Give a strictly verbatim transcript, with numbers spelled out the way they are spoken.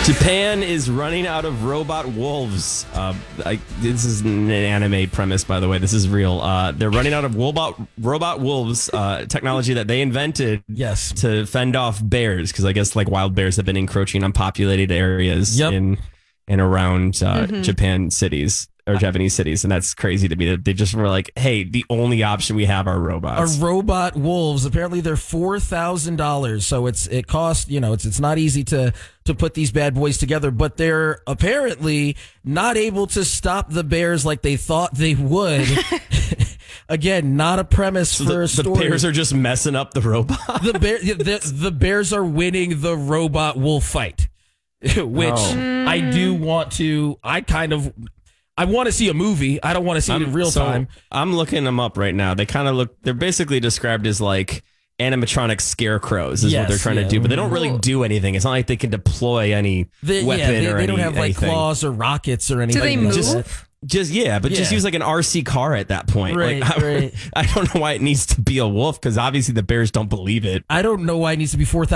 Japan is running out of robot wolves. Uh, I, this is an anime premise, by the way. This is real. Uh, they're running out of robot robot wolves, uh, technology that they invented yes. to fend off bears, because I guess like wild bears have been encroaching on populated areas yep. in and around uh, mm-hmm. Japan cities. Or Japanese cities, and that's crazy to me that they just were like, hey, the only option we have are robots. Are robot wolves. Apparently they're four thousand dollars, so it's it costs, you know, it's it's not easy to to put these bad boys together, but they're apparently not able to stop the bears like they thought they would. Again, not a premise so for the, a story. The bears are just messing up the robot. the bear the, the bears are winning the robot wolf fight. Which oh. I do want to I kind of I want to see a movie. I don't want to see I'm, it in real so time. I'm looking them up right now. They kind of look, they're basically described as like animatronic scarecrows is yes, what they're trying yeah. to do, but they don't really do anything. It's not like they can deploy any they, weapon yeah, they, or they any, don't have like anything. claws or rockets or anything. Do they like move? Just, just, yeah, but yeah. just use like an R C car at that point. Right, like, I, right. I don't know why it needs to be a wolf, because obviously the bears don't believe it. I don't know why it needs to be four thousand.